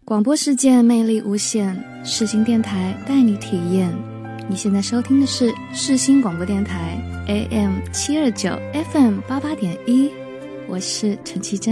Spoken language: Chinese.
广播世界魅力无限，世新电台带你体验。你现在收听的是世新广播电台 AM729 FM88.1，我是陈绮贞。